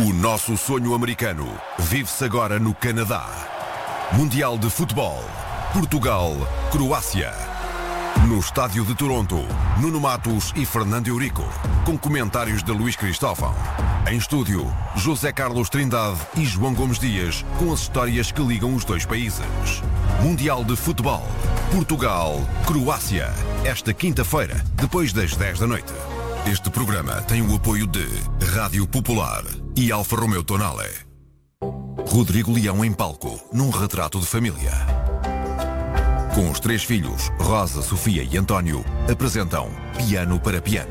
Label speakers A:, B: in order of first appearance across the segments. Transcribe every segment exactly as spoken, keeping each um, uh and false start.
A: O nosso sonho americano vive-se agora no Canadá. Mundial de Futebol. Portugal, Croácia. No estádio de Toronto, Nuno Matos e Fernando Eurico, com comentários de Luís Cristóvão. Em estúdio, José Carlos Trindade e João Gomes Dias, com as histórias que ligam os dois países. Mundial de Futebol. Portugal, Croácia. Esta quinta-feira, depois das dez da noite. Este programa tem o apoio de Rádio Popular e Alfa Romeo Tonale. Rodrigo Leão em palco, num retrato de família. Com os três filhos, Rosa, Sofia e António, apresentam Piano para Piano.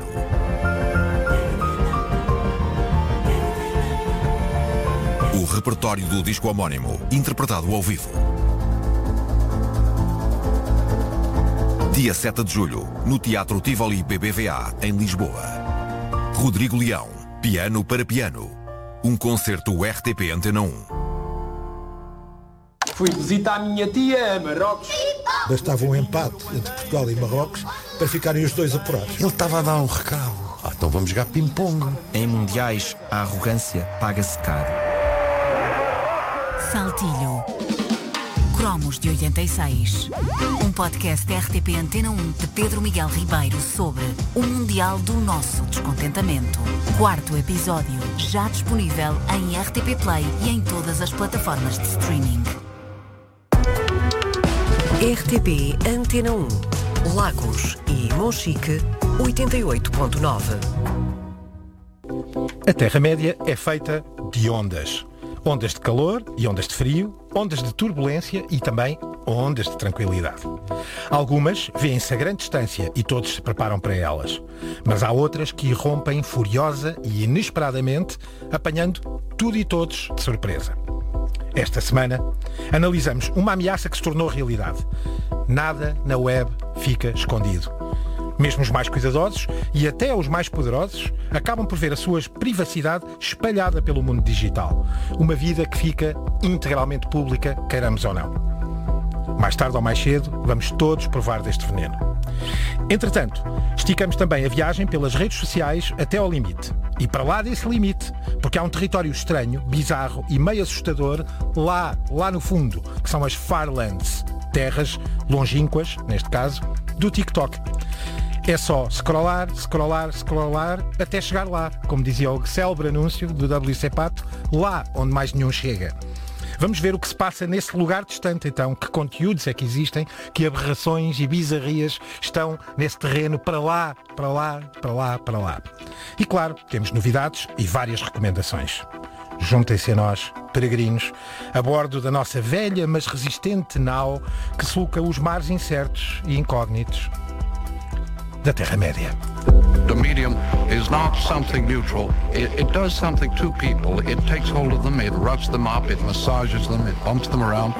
A: O repertório do disco homónimo, interpretado ao vivo. Dia sete de julho, no Teatro Tivoli B B V A, em Lisboa. Rodrigo Leão, Piano para Piano. Um concerto R T P Antena um.
B: Fui visitar a minha tia a Marrocos.
C: Bastava um empate entre Portugal e Marrocos para ficarem os dois apurados.
D: Ele estava a dar um recado. Ah, então vamos jogar ping-pong.
E: Em mundiais, a arrogância paga-se caro.
F: Saltilho. Cromos de oitenta e seis. Um podcast R T P Antena um de Pedro Miguel Ribeiro sobre o Mundial do Nosso Descontentamento. Quarto episódio, já disponível em R T P Play e em todas as plataformas de streaming.
G: R T P Antena um, Lagos e Monchique, oitenta e oito ponto nove.
H: A Terra-média é feita de ondas. Ondas de calor e ondas de frio, ondas de turbulência e também ondas de tranquilidade. Algumas vêem-se a grande distância e todos se preparam para elas. Mas há outras que irrompem furiosa e inesperadamente, apanhando tudo e todos de surpresa. Esta semana, analisamos uma ameaça que se tornou realidade. Nada na web fica escondido. Mesmo os mais cuidadosos e até os mais poderosos acabam por ver a sua privacidade espalhada pelo mundo digital. Uma vida que fica integralmente pública, queiramos ou não. Mais tarde ou mais cedo, vamos todos provar deste veneno. Entretanto, esticamos também a viagem pelas redes sociais até ao limite. E para lá desse limite, porque há um território estranho, bizarro e meio assustador lá, lá no fundo, que são as Farlands, terras longínquas, neste caso, do TikTok. É só scrollar, scrollar, scrollar, até chegar lá, como dizia o célebre anúncio do W C Pato, lá onde mais nenhum chega. Vamos ver o que se passa nesse lugar distante, então, que conteúdos é que existem, que aberrações e bizarrias estão nesse terreno para lá, para lá, para lá, para lá. E claro, temos novidades e várias recomendações. Juntem-se a nós, peregrinos, a bordo da nossa velha mas resistente nau que sulca os mares incertos e incógnitos da Terra-média.
I: The medium is not something neutral. It, it does something to people. It takes hold of them, it roughs them up, it massages them, it bumps them around.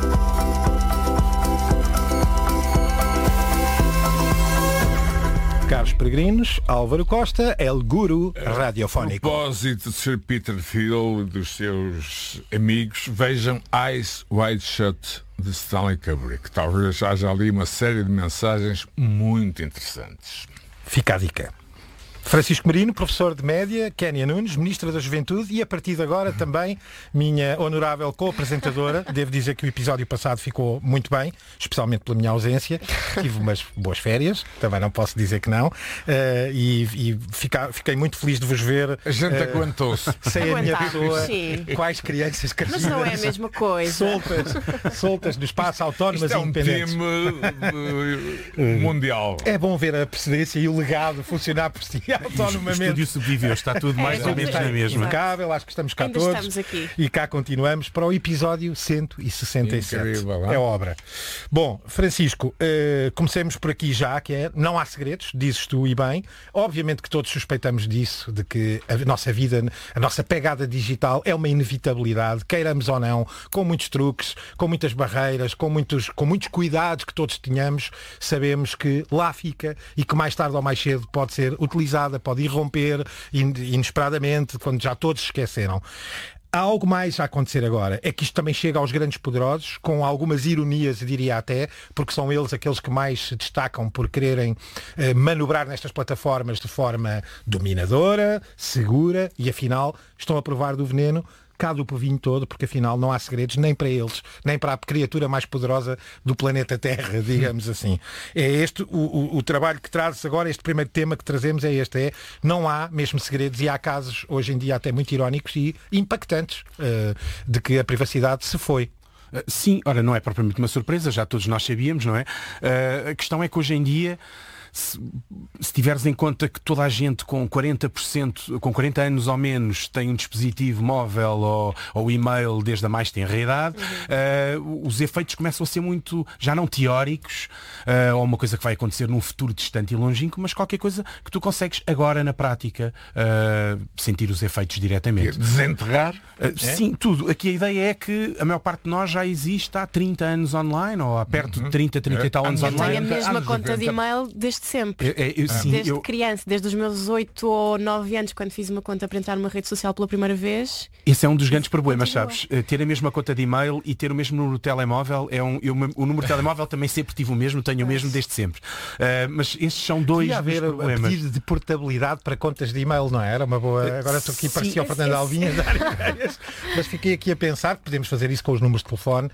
H: Caros peregrinos, Álvaro Costa, El Guru Radiofónico.
J: A propósito de Sir Peter Thiel e dos seus amigos, vejam Eyes Wide Shut de Stanley Kubrick. Talvez haja ali uma série de mensagens muito interessantes.
H: Fica a dica. Francisco Marino, professor de média, Kénia Nunes, ministra da Juventude e a partir de agora também minha honorável co-apresentadora. Devo dizer que o episódio passado ficou muito bem, especialmente pela minha ausência. Tive umas boas férias, também não posso dizer que não. Uh, e e fica, fiquei muito feliz de vos ver.
J: A gente uh, aguentou-se.
H: Sem a minha pessoa. Sim. Quais crianças crescidas.
K: Mas não é a mesma coisa.
H: Soltas, soltas no espaço, autónomas
J: Isto é
H: e independentes.
J: Um time mundial.
H: É bom ver a precedência e o legado funcionar por si. Autonomamente.
L: O estúdio sobreviveu, está tudo mais é, ou menos na mesma.
H: Impecável, acho que estamos cá
K: Ainda
H: todos.
K: Estamos aqui.
H: E cá continuamos para o episódio cento e sessenta e sete.
J: Incrível,
H: é obra. Bom, Francisco, uh, comecemos por aqui já, que é, não há segredos, dizes tu e bem. Obviamente que todos suspeitamos disso, de que a nossa vida, a nossa pegada digital é uma inevitabilidade, queiramos ou não, com muitos truques, com muitas barreiras, com muitos, com muitos cuidados que todos tenhamos, sabemos que lá fica e que mais tarde ou mais cedo pode ser utilizada, pode irromper inesperadamente, quando já todos se esqueceram. Há algo mais a acontecer agora. É que isto também chega aos grandes poderosos, com algumas ironias, diria até, porque são eles aqueles que mais se destacam por quererem eh, manobrar nestas plataformas de forma dominadora, segura, e afinal estão a provar do veneno cá do povinho todo, porque afinal não há segredos nem para eles, nem para a criatura mais poderosa do planeta Terra, digamos assim. É este o, o, o trabalho que trazes agora, este primeiro tema que trazemos é este, é não há mesmo segredos, e há casos hoje em dia até muito irónicos e impactantes uh, de que a privacidade se foi.
L: Uh, sim, ora, não é propriamente uma surpresa, já todos nós sabíamos, não é? Uh, a questão é que hoje em dia, Se, se tiveres em conta que toda a gente com quarenta por cento, com quarenta anos ou menos tem um dispositivo móvel ou, ou e-mail desde a mais tenra idade, uhum. uh, os efeitos começam a ser muito, já não teóricos, uh, ou uma coisa que vai acontecer num futuro distante e longínquo, mas qualquer coisa que tu consegues agora na prática uh, sentir os efeitos diretamente.
J: Desenterrar?
L: Uh, é? Sim, tudo. Aqui a ideia é que a maior parte de nós já existe há trinta anos online, ou há perto uhum. de trinta, trinta é. e tal anos
K: online.
L: online.
K: Eu tenho a mesma conta de e-mail desde sempre.
L: Eu, eu, sim,
K: desde
L: eu...
K: criança, desde os meus oito ou nove anos, quando fiz uma conta para entrar numa rede social pela primeira vez.
L: Esse é um dos grandes problemas, sabes? Ter a mesma conta de e-mail e ter o mesmo número de telemóvel é um. Eu, o número de telemóvel também sempre tive o mesmo, tenho o mesmo desde sempre. Uh, mas estes são dois dos
H: haver
L: problemas.
H: A pedido de portabilidade para contas de e-mail, não é? Era uma boa. Agora estou aqui, parecia o Fernando Alvim a dar ideias, mas fiquei aqui a pensar que podemos fazer isso com os números de telefone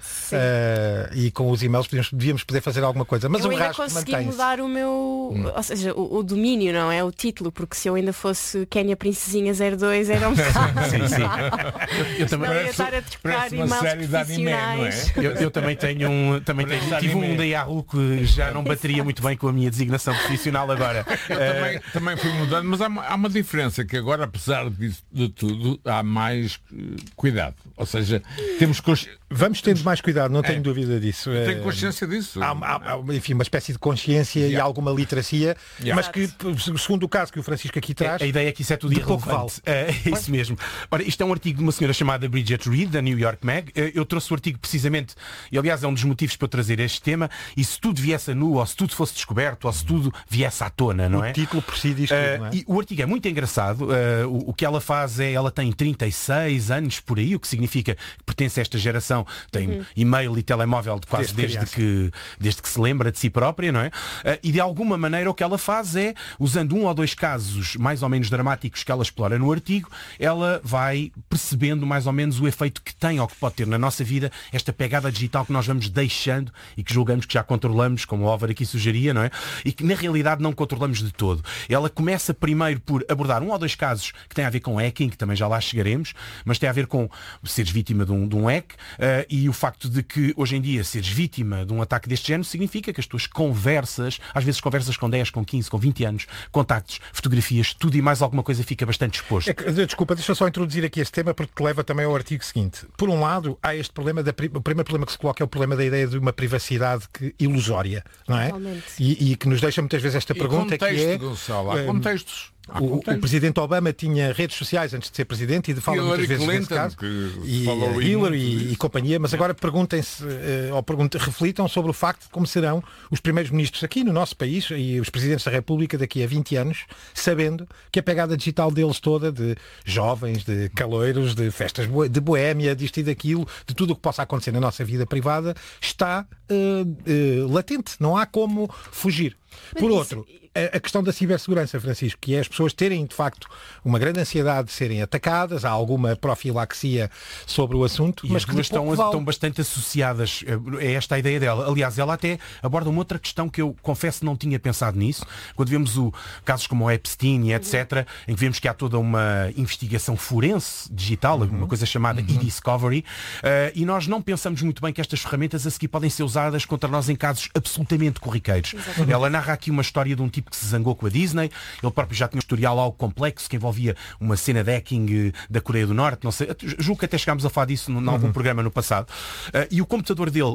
H: uh, e com os e-mails podemos, devíamos poder fazer alguma coisa. Mas
K: eu
H: o
K: ainda
H: rastro
K: consegui
H: mantém-se.
K: Mudar o meu, hum. ou seja, o, o domínio, não é? O título, porque se eu ainda fosse Kénia Princesinha zero dois era um bocado.
L: Sim, sim.
K: Eu, eu também ia estar a trocar e-mails profissionais.
L: Eu, eu também tenho um, também tenho, tive um da Yahoo que já não bateria muito bem com a minha designação profissional agora.
J: Eu uh... também, também fui mudando, mas há, há uma diferença, que agora, apesar disso, de tudo, há mais uh, cuidado. Ou seja, temos consci...
H: Vamos tendo mais cuidado, não tenho é. dúvida disso.
J: Tenho consciência disso.
H: Há, há, há, enfim, uma espécie de consciência yeah. e alguma literacia, yeah. mas que, segundo o caso que o Francisco aqui traz,
L: a, a ideia é que isso é tudo irrelevante. É, é isso mesmo. Ora, isto é um artigo de uma senhora chamada Bridget Reed, da New York Mag. Eu trouxe o artigo precisamente, e aliás é um dos motivos para eu trazer este tema, e se tudo viesse a nu, ou se tudo fosse descoberto, ou se tudo viesse à tona, não é?
H: O título por si diz tudo, uh, não é?
L: E o artigo é muito engraçado. Uh, o, o que ela faz é, ela tem trinta e seis anos por aí, o que significa que pertence a esta geração, tem uhum. e-mail e telemóvel de quase desde, desde, que, desde que se lembra de si própria, não é? Uh, e de alguma maneira o que ela faz é, usando um ou dois casos mais ou menos dramáticos que ela explora no artigo, ela vai percebendo mais ou menos o efeito que tem ou que pode ter na nossa vida esta pegada digital que nós vamos deixando e que julgamos que já controlamos, como o Álvaro aqui sugeria, não é? E que na realidade não controlamos de todo. Ela começa primeiro por abordar um ou dois casos que têm a ver com hacking, que também já lá chegaremos, mas tem a ver com seres vítima de um, de um hack uh, e o facto de que hoje em dia seres vítima de um ataque deste género significa que as tuas conversas, às vezes conversas com dez, com quinze, com vinte anos, contactos, fotografias, tudo e mais alguma coisa fica bastante exposto.
H: É que, desculpa, deixa eu só introduzir aqui este tema porque te leva também ao artigo seguinte. Por um lado, há este problema, da, o primeiro problema que se coloca é o problema da ideia de uma privacidade que, ilusória, não é? E, e que nos deixa muitas vezes esta
J: e
H: pergunta
J: contexto,
H: que é...
J: Gonçalo, há contextos.
H: O, o Presidente Obama tinha redes sociais antes de ser Presidente e de fala muitas vezes
J: Clinton,
H: nesse caso.
J: E
H: uh, Hillary e, e companhia, mas agora perguntem-se, uh, ou perguntem, reflitam sobre o facto de como serão os primeiros ministros aqui no nosso país e os Presidentes da República daqui a vinte anos, sabendo que a pegada digital deles toda, de jovens, de caloiros, de festas de boémia, disto e daquilo, de tudo o que possa acontecer na nossa vida privada, está uh, uh, latente. Não há como fugir. Por outro, a questão da cibersegurança, Francisco, que é as pessoas terem, de facto, uma grande ansiedade de serem atacadas, há alguma profilaxia sobre o assunto,
L: e
H: mas que
L: estão,
H: vale.
L: estão bastante associadas a esta a ideia dela. Aliás, ela até aborda uma outra questão que eu confesso não tinha pensado nisso, quando vemos o, casos como o Epstein e etcétera, em que vemos que há toda uma investigação forense digital, uhum. uma coisa chamada uhum. e-discovery, uh, e nós não pensamos muito bem que estas ferramentas a seguir podem ser usadas contra nós em casos absolutamente corriqueiros. Exatamente. Ela narra aqui uma história de um tipo que se zangou com a Disney, ele próprio já tinha um historial algo complexo que envolvia uma cena de hacking da Coreia do Norte, não sei, julgo que até chegámos a falar disso em algum uhum. programa no passado, uh, e o computador dele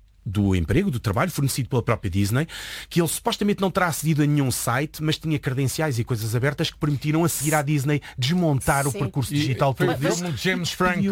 L: do emprego, do trabalho, fornecido pela própria Disney, que ele supostamente não terá acedido a nenhum site, mas tinha credenciais e coisas abertas que permitiram a seguir à Disney desmontar Sim. o percurso digital todo.
J: Foi como James Franco.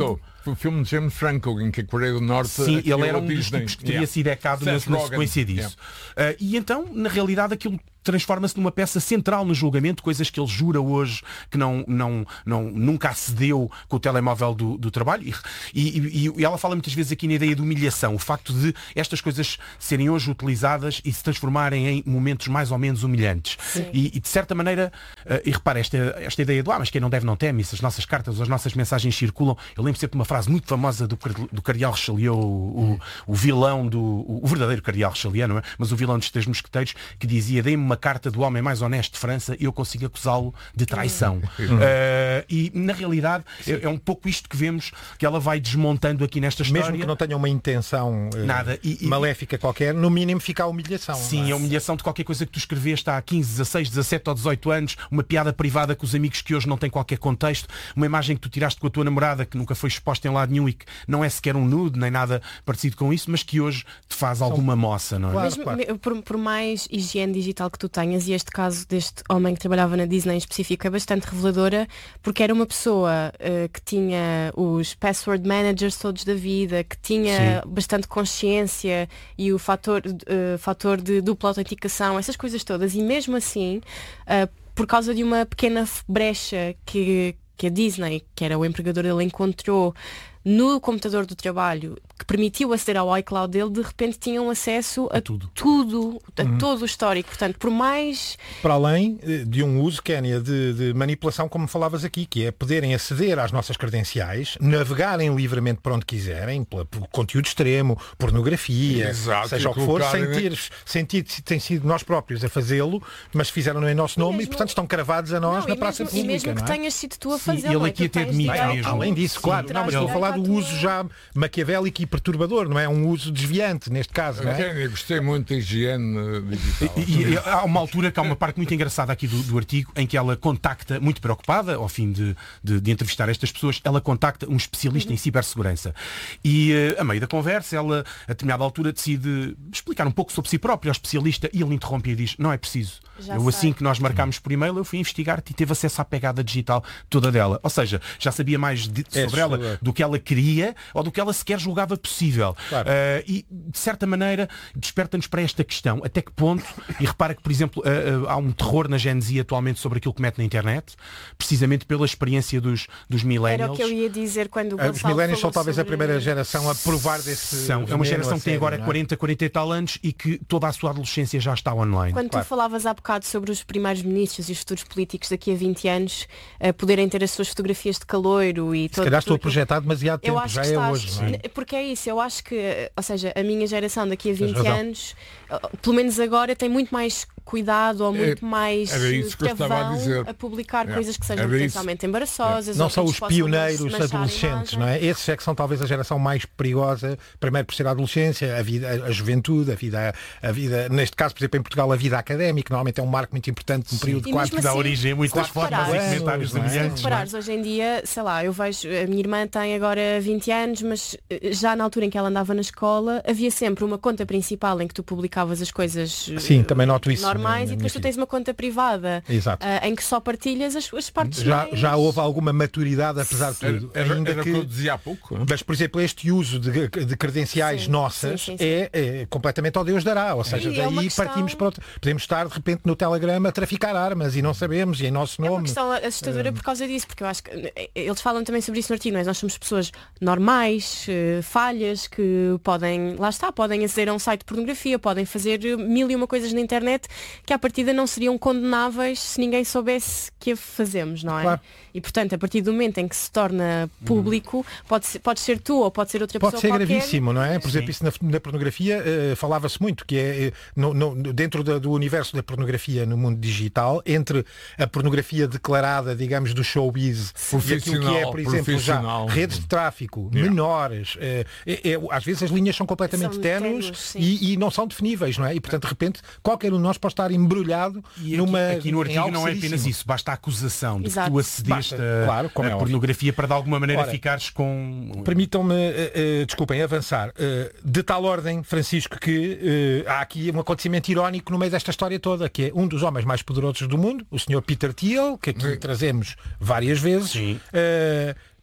J: o filme de James Franco, em que a Coreia do Norte...
L: Sim, ele era um dos
J: Disney.
L: tipos que teria
J: Yeah.
L: sido ecado na, na sequência disso. Yeah. Uh, e então, na realidade, aquilo transforma-se numa peça central no julgamento, coisas que ele jura hoje que não, não, não, nunca acedeu com o telemóvel do, do trabalho. E, e, e ela fala muitas vezes aqui na ideia de humilhação, o facto de estas coisas serem hoje utilizadas e se transformarem em momentos mais ou menos humilhantes. E, e de certa maneira, uh, e repara, esta, esta ideia do ah, mas quem não deve não teme, se as nossas cartas, as nossas mensagens circulam. Eu lembro sempre de uma frase muito famosa do, do Cardeal Richelieu, o, o, o vilão do... O, o verdadeiro Cardeal Richelieu, não é? Mas o vilão dos Três Mosqueteiros, que dizia: dê-me uma carta do homem mais honesto de França e eu consigo acusá-lo de traição. Uhum. Uh, e na realidade é, é um pouco isto que vemos que ela vai desmontando aqui nesta história.
H: Mesmo que não tenha uma intenção uh,
L: Nada. E, e,
H: maléfica qualquer, no mínimo fica a humilhação.
L: Sim,
H: é?
L: a humilhação de qualquer coisa que tu escreveste há quinze, dezasseis, dezassete ou dezoito anos, uma piada privada com os amigos que hoje não tem qualquer contexto, uma imagem que tu tiraste com a tua namorada que nunca foi exposta em lado nenhum e que não é sequer um nude, nem nada parecido com isso, mas que hoje te faz São... alguma moça, não é?
K: Claro, claro. Por, por mais higiene digital que tu tenhas, e este caso deste homem que trabalhava na Disney em específico é bastante reveladora, porque era uma pessoa uh, que tinha os password managers todos da vida, que tinha Sim. bastante consciência e o fator, uh, fator de dupla autenticação, essas coisas todas, e mesmo assim, uh, por causa de uma pequena brecha que, que a Disney, que era o empregador dele, encontrou no computador do trabalho, que permitiu aceder ao iCloud dele, de repente tinham acesso a, a tudo, tudo a uhum. todo o histórico. Portanto, por mais...
H: Para além de um uso, Kénia, de, de manipulação, como falavas aqui, que é poderem aceder às nossas credenciais, navegarem livremente por onde quiserem, por, por conteúdo extremo, pornografia, Exato, seja o que for, sem ter, sem ter tem sido nós próprios a fazê-lo, mas fizeram-no em nosso nome e, mesmo... e, portanto, estão cravados a nós não, na praça
K: mesmo,
H: pública.
K: E mesmo
H: não
K: que
H: é?
K: tenhas sido tu a fazê-lo.
L: Ele aqui até admite mesmo.
H: Além disso, Sim, claro, não, mas estou a falar do uso já maquiavélico e perturbador, não é? Um uso desviante, neste caso, não é?
J: Eu gostei muito da higiene digital.
L: E, e há uma altura que há uma parte muito engraçada aqui do, do artigo em que ela contacta, muito preocupada, ao fim de, de, de entrevistar estas pessoas, ela contacta um especialista uhum. em cibersegurança. E uh, a meio da conversa, ela, a determinada altura, decide explicar um pouco sobre si própria ao especialista e ele interrompe e diz: não é preciso. Já eu, sei. Assim que nós marcámos por e-mail, eu fui investigar-te e teve acesso à pegada digital toda dela. Ou seja, já sabia mais de, sobre é ela é. do que ela queria ou do que ela sequer julgava possível. Claro. Uh, e, de certa maneira, desperta-nos para esta questão. Até que ponto, e repara que, por exemplo, uh, uh, há um terror na Gen Z atualmente sobre aquilo que mete na internet, precisamente pela experiência dos, dos millennials.
K: Era o que eu ia dizer quando o
H: uh, Os millennials são talvez
K: sobre...
H: a primeira geração a provar desse...
L: São. É uma geração que tem agora quarenta, quarenta e tal anos e que toda a sua adolescência já está online.
K: Quando
L: claro.
K: tu falavas há bocado sobre os primeiros ministros e os futuros políticos daqui a vinte anos uh, poderem ter as suas fotografias de caloiro e
H: Se
K: todo,
H: calhar estou a
K: tudo
H: projetar demasiado tempo, já é
K: estás,
H: hoje. Não é?
K: Porque é isso, eu acho que, ou seja, a minha geração daqui a vinte anos, pelo menos agora, tem muito mais cuidado ou muito
J: é,
K: mais
J: travão
K: a, a publicar é. coisas que sejam
J: era
K: potencialmente
J: isso.
K: embaraçosas.
H: Não
K: ou
H: são os pioneiros
K: a
H: adolescentes, não é? Esses é que são talvez a geração mais perigosa, primeiro por ser a adolescência, a, vida, a, a juventude, a vida, a vida, neste caso, por exemplo, em Portugal, a vida académica, normalmente é um marco muito importante num período de quatro
L: que dá assim, origem a muitas formas e comentários semelhantes.
K: Se reparares, hoje em dia, sei lá, eu vejo, a minha irmã tem agora vinte anos, mas já na altura em que ela andava na escola, havia sempre uma conta principal em que tu publicavas as coisas
H: Sim, também noto isso
K: normais e depois tu tens uma conta privada uh, em que só partilhas as, as partes
H: já,
K: mais...
H: já houve alguma maturidade, apesar de tudo.
J: Era,
H: ainda
J: era
H: que...
J: o que eu dizia há pouco.
H: Mas, por exemplo, este uso de, de credenciais sim, nossas sim, sim, sim. É, é completamente ao Deus dará. Ou seja,
K: é
H: daí
K: questão...
H: partimos para outro... Podemos estar, de repente, no Telegram a traficar armas e não sabemos, e em nosso nome.
K: É uma questão assustadora uh... por causa disso, porque eu acho que eles falam também sobre isso no artigo, nós somos pessoas normais, uh, falhas, que podem, lá está, podem aceder a um site de pornografia, podem fazer mil e uma coisas na internet que à partida não seriam condenáveis se ninguém soubesse que a fazemos, não é?
H: Claro.
K: E portanto, a partir do momento em que se torna público, pode ser, pode ser tu ou pode ser outra
H: pode
K: pessoa
H: qualquer. Pode ser
K: gravíssimo,
H: não é? Por exemplo, isso na, na pornografia uh, falava-se muito, que é no, no, dentro da, do universo da pornografia no mundo digital, entre a pornografia declarada, digamos, do showbiz e aquilo que é, por exemplo, já redes de tráfico, yeah. menores, uh, é, é, às vezes as linhas são completamente ténues e, e não são definíveis, não é? E portanto, de repente, qualquer um de nós pode estar embrulhado
L: e aqui,
H: numa...
L: Aqui no artigo não é apenas isso, basta a acusação de
K: Exato.
L: que tu acedeste a, claro, a é pornografia para de alguma maneira Ora, ficares com...
H: Permitam-me, uh, uh, desculpem, avançar. Uh, de tal ordem, Francisco, que uh, há aqui um acontecimento irónico no meio desta história toda, que é um dos homens mais poderosos do mundo, o senhor Peter Thiel, que aqui Sim. trazemos várias vezes, uh,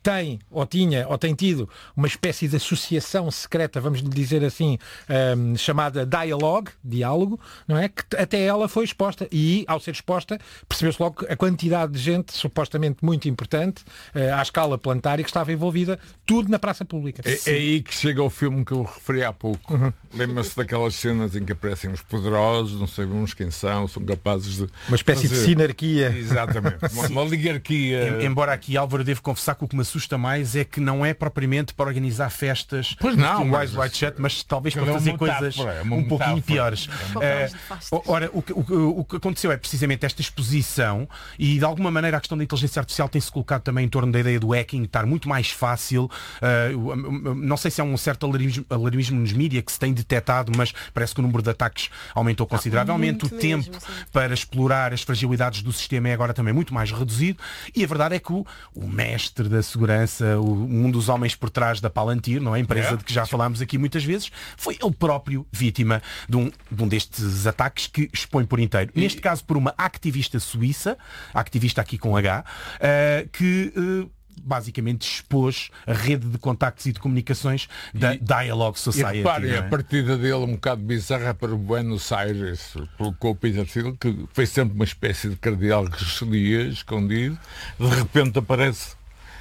H: tem, ou tinha, ou tem tido uma espécie de associação secreta, vamos lhe dizer assim, um, chamada Dialogue, diálogo, não é? Que até ela foi exposta e, ao ser exposta, percebeu-se logo a quantidade de gente, supostamente muito importante, uh, à escala planetária, que estava envolvida, tudo na praça pública.
J: É, é aí que chega o filme que eu referi há pouco. Uhum. Lembra-se daquelas cenas em que aparecem os poderosos, não sabemos quem são, são capazes de...
H: Uma espécie fazer... de sinarquia.
J: Exatamente. Uma, uma ligarquia.
L: Embora aqui, Álvaro, devo confessar que o que me assusta mais é que não é propriamente para organizar festas,
J: pois não,
L: mas... Wise White Shut, mas talvez para fazer coisas é um pouquinho piores. Uh, ora, o que, o, o que aconteceu é precisamente esta exposição e de alguma maneira a questão da inteligência artificial tem-se colocado também em torno da ideia do hacking estar muito mais fácil. Uh, não sei se há um certo alarmismo, alarmismo nos mídias que se tem detectado, mas parece que o número de ataques aumentou consideravelmente. Ah, o tempo mesmo, para explorar as fragilidades do sistema é agora também muito mais reduzido e a verdade é que o, o mestre da segurança, o, um dos homens por trás da Palantir, não é? A empresa é. de que já falámos aqui muitas vezes, foi ele próprio vítima de um, de um destes ataques que expõe por inteiro. E... Neste caso por uma ativista suíça, ativista aqui com H, uh, que... Uh, basicamente expôs a rede de contactos e de comunicações da e, Dialogue Society.
J: E reparem,
L: é?
J: a partida dele um bocado bizarra para Buenos Aires, colocou o Peter Thiel, que foi sempre uma espécie de cardeal Richelieu escondido, de repente aparece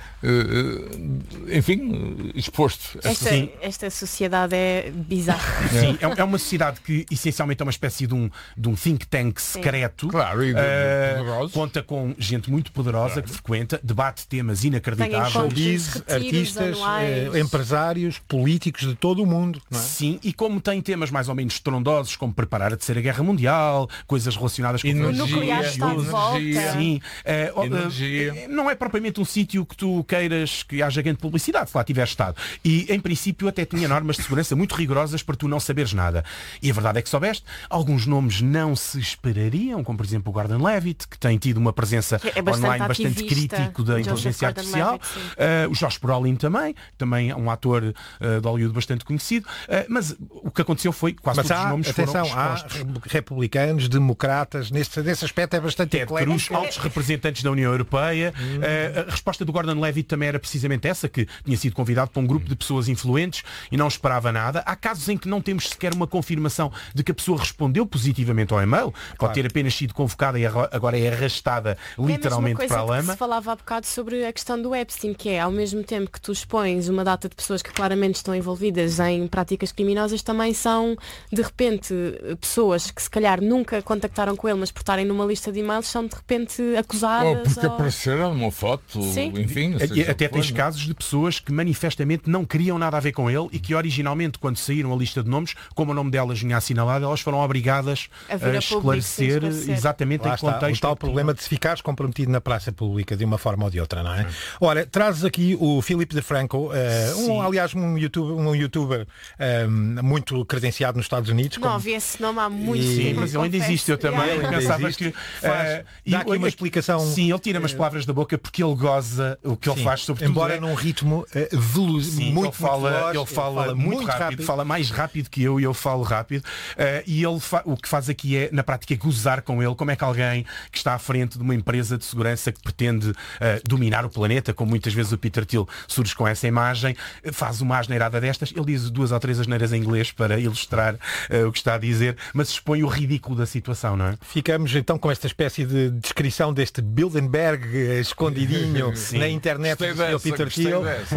J: Uh, enfim, exposto.
K: Esta, esta sociedade é bizarra.
L: Sim, é, é uma sociedade que essencialmente é uma espécie de um, de um think tank secreto.
J: Sim. Claro, e de,
L: uh, conta com gente muito poderosa, claro, que frequenta, debate temas inacreditáveis.
H: Showbiz, artistas, uh, empresários, políticos de todo o mundo. Não é?
L: Sim, e como tem temas mais ou menos estrondosos, como preparar a Terceira Guerra Mundial, coisas relacionadas com
K: energia, o nuclear está de volta.
L: Sim, uh, uh, não é propriamente um sítio que tu queiras que haja grande publicidade, se lá tiver estado. E, em princípio, até tinha normas de segurança muito rigorosas para tu não saberes nada. E a verdade é que soubeste, alguns nomes não se esperariam, como, por exemplo, o Gordon Levitt, que tem tido uma presença é bastante online bastante crítico da inteligência artificial. Levitt, uh, o Josh Brolin também, também é um ator uh, de Hollywood bastante conhecido. Uh, mas o que aconteceu foi quase
H: mas
L: todos
H: há,
L: os nomes
H: atenção,
L: foram expostos.
H: Há republicanos, democratas, nesse, nesse aspecto é bastante
L: Ted Cruz, altos representantes da União Europeia. Hum. Uh, a resposta do Gordon Levitt também era precisamente essa, que tinha sido convidado por um grupo de pessoas influentes e não esperava nada. Há casos em que não temos sequer uma confirmação de que a pessoa respondeu positivamente ao e-mail. Claro. Pode ter apenas sido convocada e agora é arrastada literalmente
K: é a
L: para a lama.
K: Se falava há bocado sobre a questão do Epstein, que é, ao mesmo tempo que tu expões uma data de pessoas que claramente estão envolvidas em práticas criminosas, também são, de repente, pessoas que se calhar nunca contactaram com ele, mas por estarem numa lista de e-mails, são de repente acusadas.
J: Ou porque
K: ou...
J: apareceram numa foto,
K: Sim.
J: enfim.
L: Até tens casos de pessoas que manifestamente não queriam nada a ver com ele e que originalmente, quando saíram a lista de nomes, como o nome delas vinha assinalado, elas foram obrigadas a, a esclarecer, esclarecer exatamente
H: Lá
L: em
H: está,
L: contexto.
H: O tal problema de se ficares comprometido na praça pública de uma forma ou de outra, não é? Hum. Ora, trazes aqui o Philip DeFranco, uh, um, aliás, um youtuber, um youtuber um, muito credenciado nos Estados Unidos.
K: Não, havia esse nome há muito
L: tempo.
K: Sim,
L: mas ele ainda existe, eu também.
K: Yeah.
L: Eu pensava que
H: faz, uh, dá aqui uma explicação.
L: Sim, ele tira umas palavras da boca porque ele goza o que sim, ele faz, sobretudo.
H: Embora é, num ritmo uh, veloz,
L: sim,
H: muito,
L: ele fala,
H: muito veloz,
L: ele fala, ele fala muito, muito rápido, rápido, fala mais rápido que eu e eu falo rápido. Uh, e ele o que faz aqui é, na prática, gozar com ele. Como é que alguém que está à frente de uma empresa de segurança que pretende uh, dominar o planeta, como muitas vezes o Peter Thiel surge com essa imagem, faz uma asneirada destas. Ele diz duas ou três asneiras em inglês para ilustrar uh, o que está a dizer, mas expõe o ridículo da situação, não é?
H: Ficamos então com esta espécie de descrição deste Bilderberg uh, escondidinho na internet do seu Peter Thiel.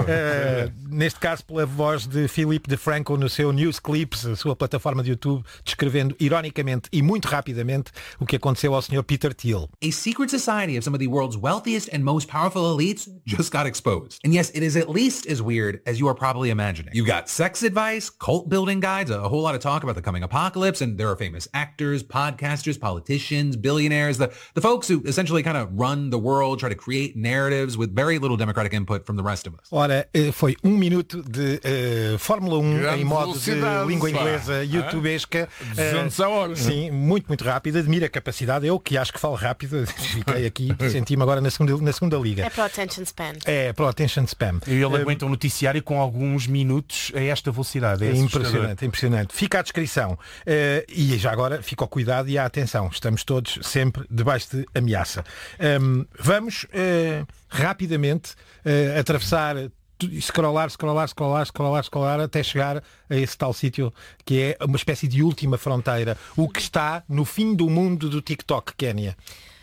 H: Uh, neste caso pela voz de Philip DeFranco no seu News Clips, a sua plataforma de YouTube, descrevendo ironicamente e muito rapidamente o que aconteceu ao senhor Peter Thiel.
M: A secret society of some of the world's wealthiest and most powerful elites just got exposed. And yes, it is at least as weird as you are probably imagining. You've got sex advice, cult building guides, a whole lot of talk about the coming apocalypse, and there are famous actors, podcasters, politicians, billionaires, the, the folks who essentially kind of run the world, try to create narratives with very little democratic input from the rest of us.
H: Ora, foi um minuto de uh, Fórmula um grande em modo de língua inglesa youtubesca.
J: duzentos a hora.
H: Sim, muito, muito rápido. Admiro a capacidade. Eu que acho que falo rápido, fiquei aqui, senti-me agora na segunda, na segunda liga.
K: É para o attention span.
H: É para o attention span.
L: E ele um, aguenta um noticiário com alguns minutos a esta velocidade. É,
H: é impressionante, é impressionante. Fica a descrição. Uh, e já agora fica o cuidado e a atenção. Estamos todos sempre debaixo de ameaça. Um, vamos uh, rapidamente literalmente uh, atravessar, scrollar, scrollar, scrollar, scrollar, scrollar, até chegar a esse tal sítio que é uma espécie de última fronteira. O que está no fim do mundo do TikTok, Kénia?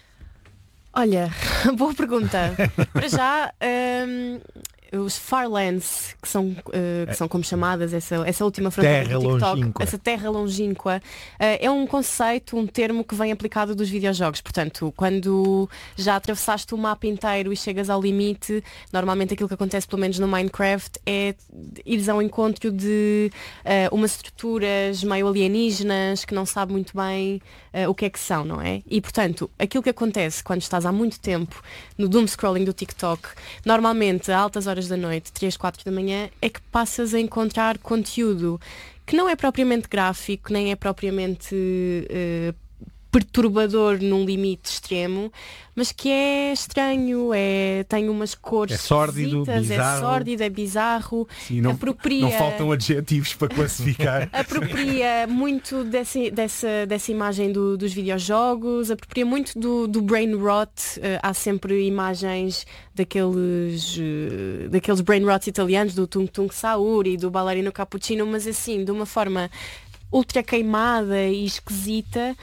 K: Olha, boa pergunta. Para já, um, os Farlands, que são, uh, que são como chamadas, essa, essa última fronteira
H: terra
K: do TikTok,
H: longínqua.
K: essa terra longínqua, uh, é um conceito, um termo que vem aplicado dos videojogos. Portanto, quando já atravessaste o mapa inteiro e chegas ao limite, normalmente aquilo que acontece, pelo menos no Minecraft, é ires ao encontro de uh, umas estruturas meio alienígenas que não sabe muito bem uh, o que é que são, não é? E, portanto, aquilo que acontece quando estás há muito tempo no doom scrolling do TikTok, normalmente a altas horas da noite, três, quatro da manhã, é que passas a encontrar conteúdo que não é propriamente gráfico, nem é propriamente uh, perturbador num limite extremo, mas que é estranho, é, tem umas cores
H: é sórdido,
K: esquisitas,
H: bizarro.
K: é sórdido, é bizarro,
L: Sim, não,
K: apropria,
L: não faltam adjetivos para classificar.
K: apropria muito dessa, dessa, dessa imagem do, dos videojogos, apropria muito do, do brain rot. Uh, há sempre imagens daqueles, uh, daqueles brain rots italianos, do Tung Tung Sauri, do Ballerino Cappuccino, mas assim, de uma forma ultra queimada e esquisita.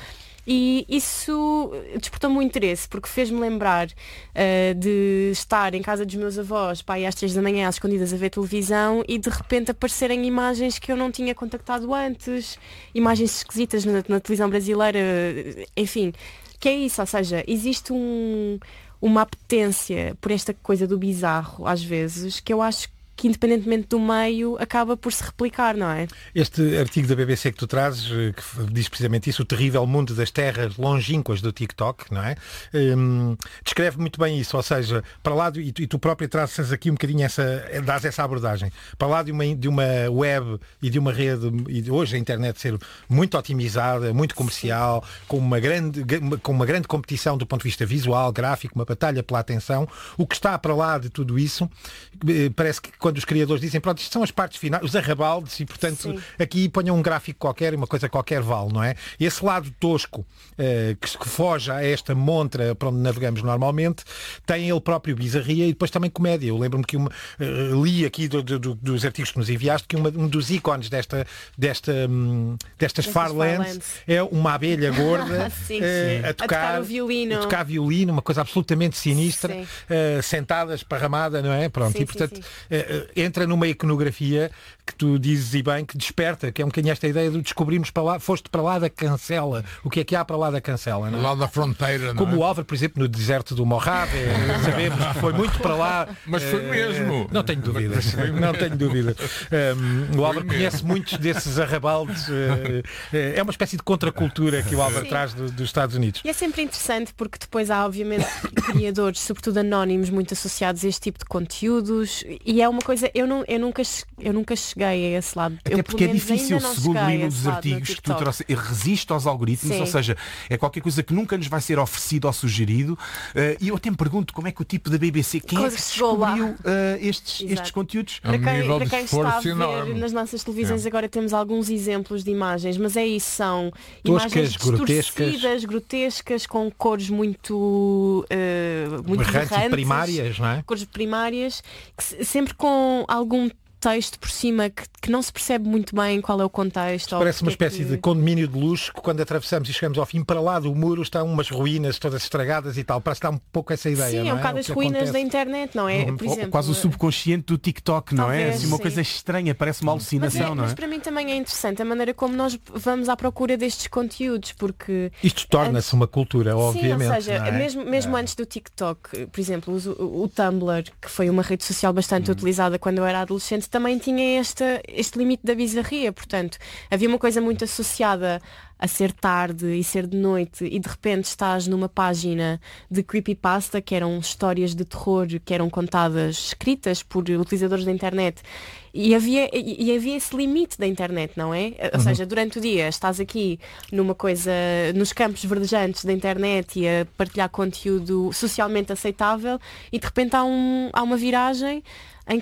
K: E isso despertou-me o interesse, porque fez-me lembrar uh, de estar em casa dos meus avós, pá, às três da manhã, às escondidas a ver televisão, e de repente aparecerem imagens que eu não tinha contactado antes, imagens esquisitas na, na televisão brasileira, enfim, que é isso, ou seja, existe um, uma apetência por esta coisa do bizarro, às vezes, que eu acho que que independentemente do meio acaba por se replicar, não é?
H: Este artigo da B B C que tu trazes, que diz precisamente isso, o terrível mundo das terras longínquas do TikTok, não é? Hum, descreve muito bem isso, ou seja, para lá, do, e, tu, e tu próprio trazes aqui um bocadinho essa, dás essa abordagem, para lá de uma, de uma web e de uma rede, e de hoje a internet ser muito otimizada, muito comercial, com uma grande, com uma grande competição do ponto de vista visual, gráfico, uma batalha pela atenção, o que está para lá de tudo isso, parece que quando os criadores dizem, pronto, isto são as partes finais, os arrabaldes, e portanto Sim. aqui ponham um gráfico qualquer e uma coisa qualquer vale, não é? Esse lado tosco uh, que, que foge a esta montra para onde navegamos normalmente, tem ele próprio bizarria e depois também comédia. Eu lembro-me que uma, uh, li aqui do, do, dos artigos que nos enviaste que uma, um dos ícones desta, desta, um, destas Farlands é uma abelha gorda
K: sim,
H: uh,
K: sim.
H: A, tocar,
K: a tocar o violino.
H: A tocar violino, uma coisa absolutamente sinistra, uh, sentada, esparramada, não é? Pronto,
K: sim,
H: e portanto
K: sim, sim.
H: Uh, entra numa iconografia que tu dizes e bem, que desperta, que é um bocadinho esta ideia de descobrirmos para lá, foste para lá da cancela, o que é que há para lá da cancela, não é?
J: Lá da fronteira, não
H: Como
J: é?
H: o Álvaro, por exemplo, no deserto do Mojave, sabemos que foi muito para lá.
J: Mas foi
H: uh,
J: mesmo.
H: Não tenho dúvidas, não tenho dúvida. Um, o Álvaro conhece muitos desses arrabaldes, uh, uh, é uma espécie de contracultura que o Álvaro
K: Sim.
H: traz do, dos Estados Unidos.
K: E é sempre interessante porque depois há obviamente criadores, sobretudo anónimos, muito associados a este tipo de conteúdos, e é uma coisa, eu, não, eu, nunca, eu nunca cheguei a esse lado.
L: Até
K: eu,
L: porque é
K: menos,
L: difícil,
K: ainda não
L: segundo
K: cheguei
L: li
K: a
L: um
K: esse
L: dos
K: lado no
L: artigos que tu
K: TikTok.
L: trouxe, resiste aos algoritmos,
K: Sim.
L: ou seja, é qualquer coisa que nunca nos vai ser oferecido ou sugerido. Uh, e eu até me pergunto como é que o tipo da B B C, quem é que descobriu uh, estes, estes conteúdos?
K: Para quem, para quem está a ver
J: enorme.
K: nas nossas televisões, é. agora temos alguns exemplos de imagens, mas é isso, são
H: toscas,
K: imagens
H: grotescas,
K: distorcidas, grotescas, com cores muito, uh, muito
H: berrantes, primárias, não é?
K: Cores primárias, que, sempre com algum texto por cima que, que não se percebe muito bem qual é o contexto.
H: Parece uma espécie
K: que...
H: de condomínio de luxo que quando atravessamos e chegamos ao fim, para lá do muro estão umas ruínas todas estragadas e tal. Parece que dá um pouco essa ideia.
K: Sim,
H: não
K: é um bocado
H: é?
K: as ruínas acontece. Da internet, não é? Por exemplo,
L: quase o subconsciente do TikTok, não
K: talvez,
L: é? Assim, uma
K: sim.
L: coisa estranha, parece uma alucinação,
K: mas é,
L: não é?
K: Mas para mim também é interessante a maneira como nós vamos à procura destes conteúdos, porque
H: isto torna-se uma cultura, obviamente.
K: Sim, ou seja,
H: é?
K: mesmo, mesmo é. antes do TikTok, por exemplo, o, o Tumblr, que foi uma rede social bastante hum. utilizada quando eu era adolescente, também tinha este Este, este limite da bizarria, portanto havia uma coisa muito associada a ser tarde e ser de noite, e de repente estás numa página de creepypasta, que eram histórias de terror que eram contadas, escritas por utilizadores da internet, e havia, e, e havia esse limite da internet, não é? Ou uhum. seja, durante o dia estás aqui numa coisa, nos campos verdejantes da internet e a partilhar conteúdo socialmente aceitável, e de repente há, um, há uma viragem em que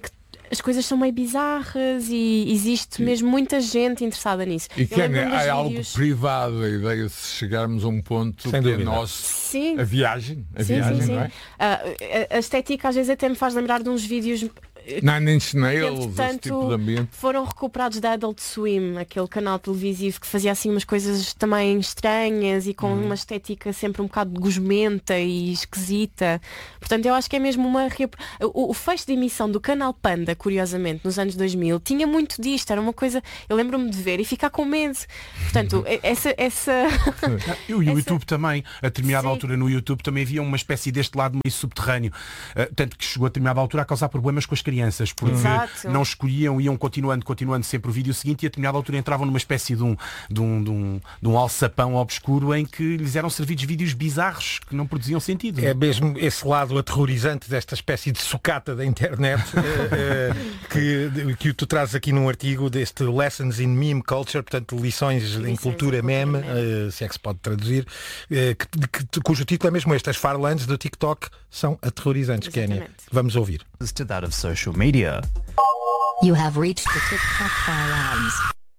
K: as coisas são meio bizarras e existe mesmo muita gente interessada nisso.
J: E que é,
K: vídeos...
J: algo privado, a ideia de chegarmos a um ponto
H: Sem
J: que
H: dúvida.
J: é nosso.
K: Sim.
J: A viagem, a
K: sim,
J: viagem,
K: sim, sim.
J: não é?
K: Uh, a, a estética às vezes até me faz lembrar de uns vídeos
J: Nine Inch
K: que,
J: Nails,
K: entretanto,
J: esse tipo de ambiente.
K: foram recuperados da Adult Swim, aquele canal televisivo que fazia assim umas coisas também estranhas e com
J: Uhum.
K: uma estética sempre um bocado gosmenta e esquisita. Portanto, eu acho que é mesmo uma... rep- O, o fecho de emissão do canal Panda, curiosamente, nos anos dois mil, tinha muito disto. Era uma coisa... Eu lembro-me de ver e ficar com medo. Portanto, essa... essa...
L: E o YouTube também, a determinada Sim. altura no YouTube também havia uma espécie deste lado meio subterrâneo, uh, tanto que chegou a determinada altura a causar problemas com as crianças, porque
K: Exato.
L: não escolhiam, iam continuando, continuando sempre o vídeo seguinte e a determinada altura entravam numa espécie de um, de um, de um, de um alçapão obscuro em que lhes eram servidos vídeos bizarros que não produziam sentido.
H: É mesmo esse lado aterrorizante desta espécie de sucata da internet uh, uh, que, que tu trazes aqui num artigo deste Lessons in Meme Culture, portanto lições, lições em cultura meme, uh, se é que se pode traduzir, uh, que, que, cujo título é mesmo este: as Farlands do TikTok são aterrorizantes. Kénia. Vamos ouvir.
E: To that of social media.
F: You have reached the TikTok Farlands.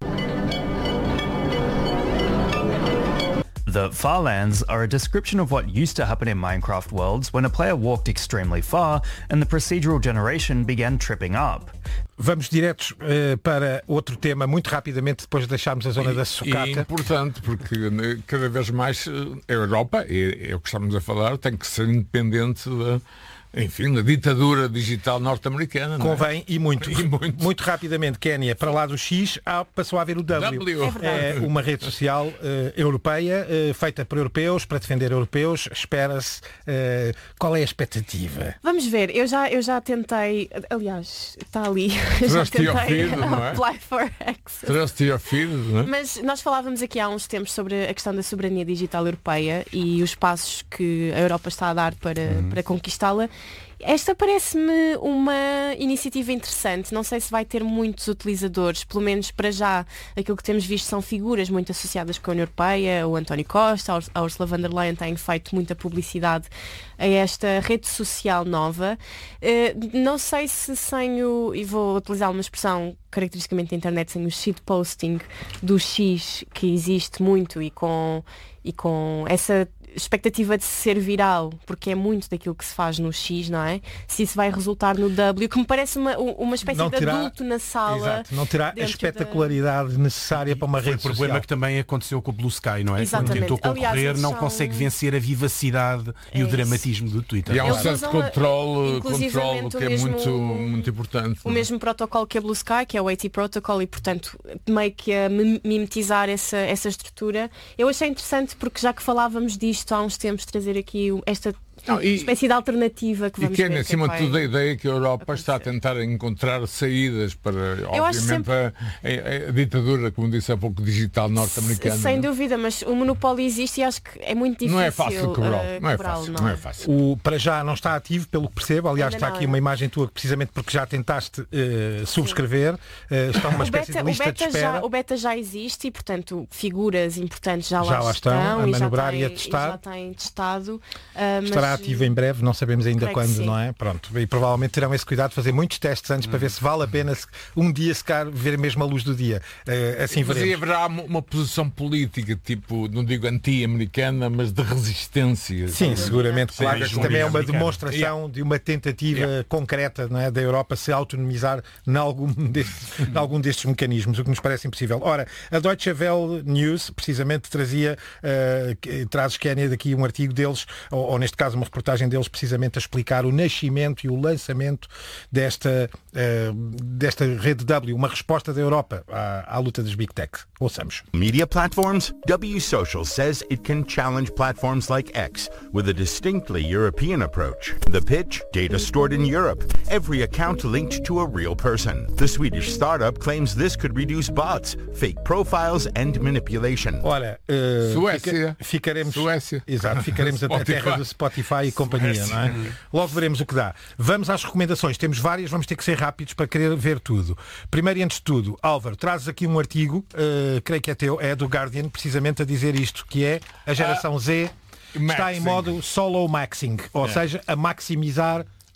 E: The Farlands are a description of what used to happen in Minecraft worlds when a player walked extremely far and the procedural generation began tripping up.
H: Vamos diretos uh, para outro tema, muito rapidamente, depois de deixarmos a zona
J: e,
H: da sucata.
J: E é importante, porque cada vez mais a Europa, é, é o que estamos a falar, tem que ser independente da... Enfim, a ditadura digital norte-americana.
H: Convém,
J: é?
H: e, muito,
J: e muito.
H: Muito rapidamente, Kénia, para lá do X, há, passou a haver o W.
J: W.
H: É, é uma rede social uh, europeia, uh, feita por europeus, para defender europeus. Espera-se. Uh, qual é a expectativa?
K: Vamos ver, eu já, eu já tentei, aliás, está ali, já
J: Trust your
K: tentei
J: feed, não é?
K: apply for access.
J: Trust your feed, não é?
K: Mas nós falávamos aqui há uns tempos sobre a questão da soberania digital europeia e os passos que a Europa está a dar para, uhum. para conquistá-la. Esta parece-me uma iniciativa interessante. Não sei se vai ter muitos utilizadores, pelo menos para já. Aquilo que temos visto são figuras muito associadas com a União Europeia, o António Costa, a Ursula von der Leyen têm feito muita publicidade a esta rede social nova. Uh, não sei se sem o, e vou utilizar uma expressão caracteristicamente da internet, sem o shitposting do X, que existe muito e com, e com essa expectativa de ser viral, porque é muito daquilo que se faz no X, não é? Se isso vai resultar no W, que me parece uma, uma espécie
H: não
K: de
H: terá,
K: adulto na sala.
H: Exato, não terá a espetacularidade da... necessária para uma
L: Foi
H: rede
L: o problema
H: social.
L: que também aconteceu com o Blue Sky, não é?
K: Exatamente.
L: Quando tentou concorrer,
K: Aliás,
L: não
K: são...
L: consegue vencer a vivacidade
K: é
L: e o
K: isso.
L: dramatismo do Twitter.
J: E há um
K: Eles
J: certo
K: usam,
J: controle,
K: inclusivamente,
J: controle que é
K: mesmo-
J: muito, muito importante.
K: O mesmo protocolo que a Blue Sky, que é o A T Protocol, e portanto meio que a mim- mimetizar essa, essa estrutura. Eu achei interessante porque já que falávamos disto há uns tempos, trazer aqui o- esta
J: Não, e-
K: espécie de alternativa que
J: E
K: vamos
J: que é,
K: ver.
J: acima
K: o que
J: de
K: é que
J: tudo,
K: vai
J: a ideia que a Europa está a
K: acontecer.
J: tentar encontrar saídas para,
K: Eu acho
J: obviamente,
K: sempre-
J: a, a- a ditadura, como disse há pouco, digital norte-americana.
K: Sem dúvida, mas o monopólio existe e acho que é muito difícil.
J: Não é fácil quebrá-lo.
K: uh,
J: Não é
K: quebrá-lo,
J: fácil.
K: não
J: Não
K: é?
J: é fácil.
H: O, para já não está ativo, pelo que percebo. Aliás,
K: Ainda
H: está
K: não,
H: aqui
K: ainda
H: uma imagem tua, precisamente porque já tentaste eh, subscrever. Eh, está uma
K: O
H: espécie
K: beta,
H: de lista
K: o,
H: de
K: beta
H: espera.
K: já, o beta já existe e, portanto, figuras importantes já,
H: Já
K: lá
H: lá estão, a
K: e já
H: manobrar
K: têm-
H: e a testar.
K: já têm testado. uh,
H: Estará
K: mas-
H: ativo em breve, não sabemos ainda
K: Creio que
H: quando,
K: sim.
H: não é? Pronto. E provavelmente terão esse cuidado de fazer muitos testes antes
J: Hum.
H: para ver se vale a pena se, um dia sequer ver mesmo a luz do dia. Eh, assim
J: Mas aí
H: veremos.
J: haverá uma, uma posição política, tipo, não digo anti-americana, mas de resistência.
H: Sim, seguramente,
J: Sim,
H: claro.
J: mas
H: Isto também é uma
L: americana.
H: demonstração
J: Yeah.
H: de uma tentativa
J: Yeah.
H: concreta, não é, da Europa se autonomizar em algum destes, em algum destes mecanismos, o que nos parece impossível. Ora, a Deutsche Welle News precisamente trazia, uh, que- traz Kénia daqui um artigo deles, ou, ou neste caso uma reportagem deles, precisamente a explicar o nascimento e o lançamento desta, uh, desta rede W, uma resposta da Europa à, à luta das Big Tech. Ouçamos.
N: Media platforms? W Social says it can challenge platforms like X with a distinctly European approach. The pitch? Data stored in Europe. Every account linked to a real person. The Swedish startup claims this could reduce bots, fake profiles and manipulation.
H: Ora, uh,
J: Suécia.
H: fica- ficaremos,
J: Suécia.
H: Exato, ficaremos até a
J: Spotify.
H: terra do Spotify e companhia, não é? Logo veremos o que dá. Vamos às recomendações. Temos várias, vamos ter que ser rápidos para querer ver tudo. Primeiro e antes de tudo, Álvaro, trazes aqui um artigo, uh, creio que é teu, é do Guardian, precisamente a dizer isto, que é a geração Z está em
J: Maxing.
H: modo solo maxing, ou
J: É.
H: seja, a maximizar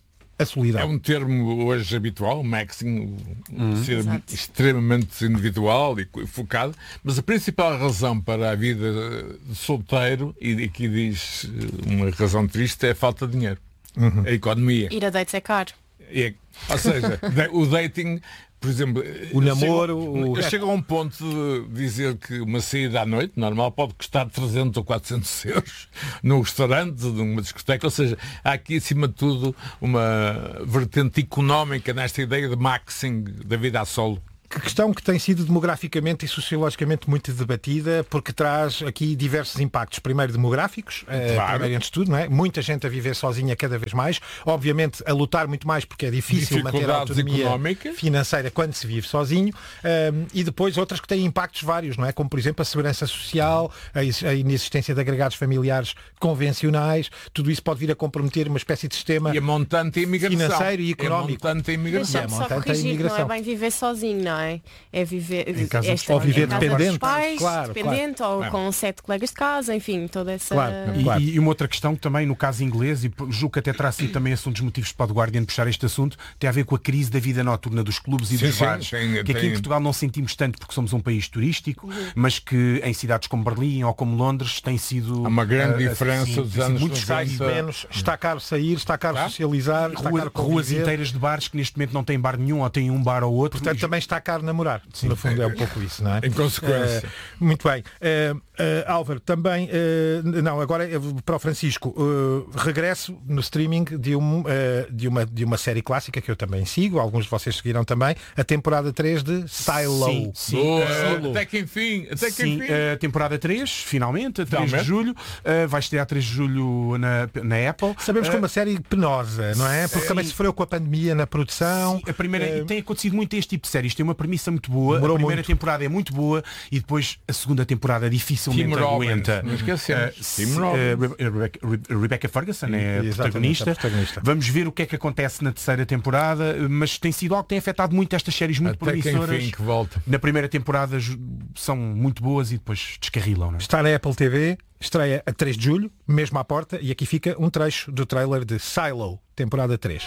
H: a solidão.
J: É um termo hoje habitual, o maxing,
H: Uhum.
J: ser
H: Exato.
J: extremamente individual e focado, mas a principal razão para a vida de solteiro, e aqui diz uma razão triste, é a falta de dinheiro.
H: Uhum.
J: A economia.
K: Ir a dates é caro.
J: É, ou seja, o dating, por exemplo,
H: o namoro,
J: chego,
H: o...
J: eu chego a um ponto de dizer que uma saída à noite normal pode custar trezentos ou quatrocentos euros num restaurante, numa discoteca, ou seja, há aqui acima de tudo uma vertente económica nesta ideia de maxing da vida a solo.
H: Que questão que tem sido demograficamente e sociologicamente muito debatida, porque traz aqui diversos impactos. Primeiro demográficos, eh,
J: Claro.
H: primeiro antes de tudo, não é? Muita gente a viver sozinha cada vez mais, obviamente a lutar muito mais porque é difícil manter a
J: Dificuldades
H: autonomia
J: económicas.
H: financeira quando se vive sozinho, um, e depois outras que têm impactos vários, não é? Como por exemplo a segurança social, a, is- a inexistência de agregados familiares convencionais, tudo isso pode vir a comprometer uma espécie de sistema
J: E a montante a imigração.
H: financeiro e económico.
J: E a montante a imigração.
K: Deixa-me só
H: montante é
K: corrigir que não é
H: imigração.
K: bem viver sozinho, não é? É viver,
H: Em casa dos-
K: esta,
H: ou viver
K: em casa
H: dependente.
K: dos pais,
H: Claro,
K: dependente,
H: claro.
K: ou
H: Claro.
K: com sete colegas de casa, enfim, toda essa...
L: E, e uma outra questão também, no caso inglês, e julgo que até terá sido também esse um dos motivos para o Guardian puxar este assunto, tem a ver com a crise da vida noturna dos clubes e
J: Sim,
L: dos
J: sim,
L: bares,
J: tem-
L: que aqui
J: tem-
L: em Portugal não sentimos tanto porque somos um país turístico, mas que em cidades como Berlim ou como Londres tem sido...
J: Há uma grande
L: ah,
J: diferença
L: sim,
J: dos
L: tem sido
J: anos
L: muito
J: noventa.
L: escasso.
H: menos, está caro sair, está caro
J: Tá?
H: socializar, está
L: Rua-
H: caro
L: ruas
H: conviver.
L: inteiras de bares que neste momento não têm bar nenhum ou têm um bar ou outro.
H: Portanto, também está caro namorar. No fundo é um pouco isso, não é?
J: Em consequência.
H: Eh, muito bem. Eh, eh, Álvaro, também, eh, não, agora eh, para o Francisco, eh, regresso no streaming de, um, eh, de, uma, de uma série clássica que eu também sigo, alguns de vocês seguiram também, a temporada três de Silo.
L: Sim, sim.
J: Boa,
L: Uh,
J: até que enfim, até que
L: Sim,
J: enfim.
L: a temporada três, finalmente, a três de
J: Finalmente.
L: julho. Uh, vai estrear a três de julho na, na Apple.
H: Sabemos que é
L: Uh,
H: uma série penosa, não é? Porque
L: sim.
H: também sofreu com a pandemia na produção.
L: A primeira,
H: Eh,
L: e tem acontecido muito este tipo de séries. Tem uma premissa muito boa,
H: Demorou
L: a primeira
H: muito.
L: temporada é muito boa e depois a segunda temporada dificilmente
J: Tim Robbins,
L: aguenta.
J: não esquecemos.
L: Uh,
J: Tim
L: se-
J: Robbins.
L: uh, Re- Rebecca, Re- Rebecca Ferguson é a
H: Exatamente,
L: protagonista.
H: a protagonista.
L: Vamos ver o que é que acontece na terceira temporada, mas tem sido algo que tem afetado muito estas séries muito
J: Até que
L: promissoras.
J: enfim que volta.
L: Na primeira temporada ju- são muito boas e depois descarrilam. Não é?
H: Está na Apple T V, estreia a três de julho, mesmo à porta, e aqui fica um trecho do trailer de Silo, temporada três.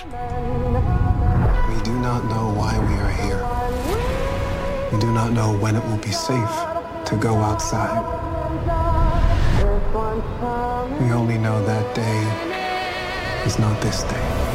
O: We do not know why we are here. We do not know when it will be safe to go outside. We only know that day is not this day.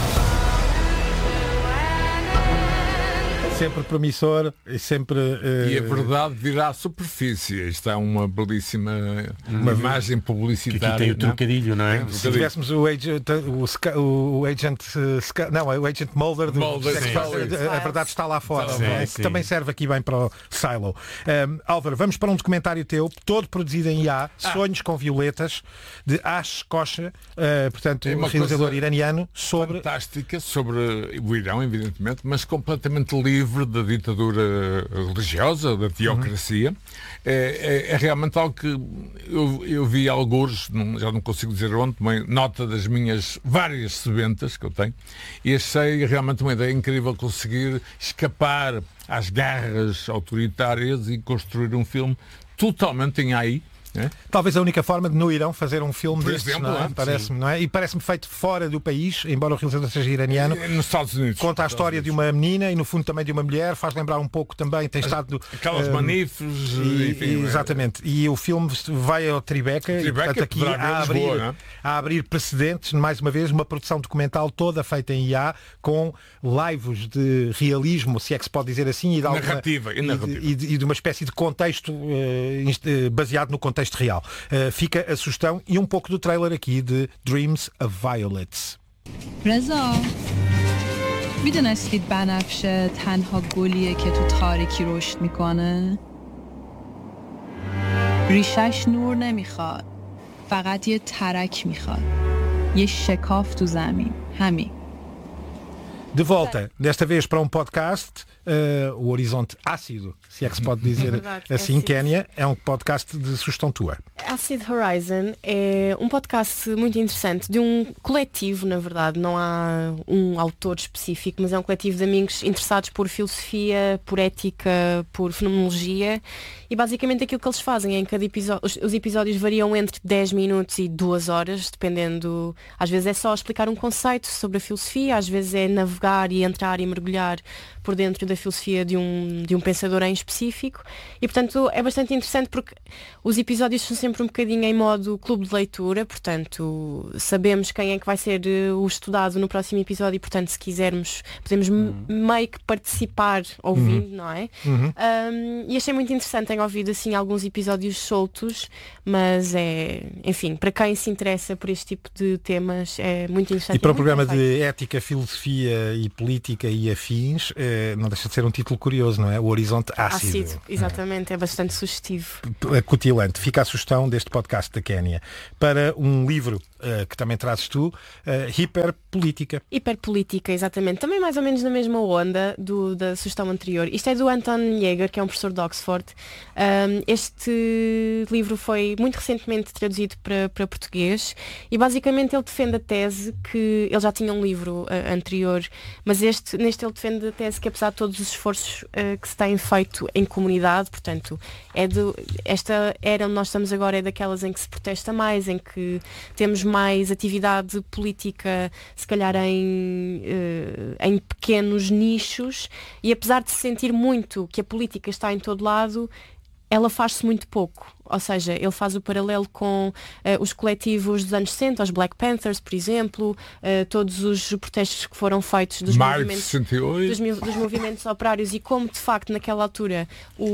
H: Sempre promissor e sempre... eh,
J: E a verdade virá à superfície. Isto é uma belíssima uma imagem publicitária.
L: Aqui tem o
J: não é?
L: trocadilho, não é?
H: Se tivéssemos o agent, o, Sca- o agent, eh, Sca- não, é o agent Mulder, do
J: Mulder,
H: Sex
J: sim.
H: Files, a, a verdade está lá fora,
L: Sim,
H: não é?
L: sim.
H: Que também serve aqui bem para o Silo. Um, Álvaro, vamos para um documentário teu, todo produzido em I A,
J: Ah.
H: Sonhos com Violetas, de Ash Kosha, uh, portanto,
J: É
H: um
J: uma
H: realizador
J: coisa
H: iraniano, sobre...
J: fantástica sobre o Irão, evidentemente, mas completamente livre da ditadura religiosa, da teocracia. É, é- é realmente algo que eu, eu vi alguns, não- já não consigo dizer onde, uma nota das minhas várias sebentas que eu tenho, e achei realmente uma ideia incrível conseguir escapar às garras autoritárias e construir um filme totalmente em A I. É?
H: Talvez a única forma de no Irão fazer um filme
J: Por
H: destes,
J: exemplo,
H: não é?
J: é?
H: Parece-me, não é? E parece-me feito fora do país, embora o realizador seja iraniano.
J: Nos Estados Unidos.
H: Conta a história de uma menina e no fundo também de uma mulher, faz lembrar um pouco também, tem estado...
J: Aquelas
H: eh,
J: manifes,
H: e-
J: enfim,
H: e-
J: é.
H: exatamente. E o filme vai ao Tribeca, e
J: Tribeca,
H: portanto aqui
J: poderá ver
H: a
J: Lisboa,
H: abrir,
J: não é?
H: a abrir precedentes, mais uma vez, uma produção documental toda feita em I A, com laivos de realismo, se é que se pode dizer assim, e de, alguma-
J: Narrativa, e
H: e de-
J: narrativa.
H: e de, e de uma espécie de contexto eh, inst- eh, baseado no contexto real. Eh, fica a sugestão e um pouco do trailer aqui de Dreams of Violets.
P: رضا میدونستید بنفشه تنها گلیه که تو تاریکی رشد میکنه؟ ریشش نور نمیخواد فقط یه ترک میخواد یه شکاف تو زمین همین
H: De volta, desta vez para um podcast, eh, o Horizonte Ácido, se é que se pode dizer
K: Verdade,
H: assim,
K: é
H: Kénia, é um podcast de sugestão tua.
K: Acid Horizon é um podcast muito interessante de um coletivo, na verdade, não há um autor específico, mas é um coletivo de amigos interessados por filosofia, por ética, por fenomenologia, e basicamente aquilo que eles fazem é em cada episódio, os, os episódios variam entre dez minutos e duas horas, dependendo, às vezes é só explicar um conceito sobre a filosofia, às vezes é navegar e entrar e mergulhar por dentro da filosofia de um, de um pensador em específico, e portanto é bastante interessante porque os episódios são sempre um bocadinho em modo clube de leitura, portanto sabemos quem é que vai ser o estudado no próximo episódio e portanto se quisermos podemos uhum. meio que participar ouvindo, uhum. não é? Uhum. Um, e achei muito interessante, tenho ouvido assim alguns episódios soltos, mas é, enfim, para quem se interessa por este tipo de temas é muito interessante.
H: E para o programa de ética, filosofia e política e afins, eh, não deixa de ser um título curioso, não é? O Horizonte Ácido.
K: Ácido, exatamente, é bastante sugestivo.
H: Acutilante. Fica a sugestão deste podcast da Kénia. Para um livro uh, que também trazes tu, uh, Hiperpolítica.
K: Hiperpolítica, exatamente. Também mais ou menos na mesma onda do, da sugestão anterior. Isto é do Anton Jäger, que é um professor de Oxford. Um, este livro foi muito recentemente traduzido para, para português e basicamente ele defende a tese que ele já tinha um livro uh, anterior, mas este, neste ele defende a tese que apesar de todos os esforços uh, que se têm feito em comunidade, portanto, é do, esta era onde nós estamos agora é daquelas em que se protesta mais, em que temos mais atividade política, se calhar em, uh, em pequenos nichos, e apesar de se sentir muito que a política está em todo lado, ela faz-se muito pouco. Ou seja, ele faz o paralelo com uh, os coletivos dos anos sessenta, os Black Panthers, por exemplo, uh, todos os protestos que foram feitos dos movimentos, dos, dos movimentos operários, e como de facto naquela altura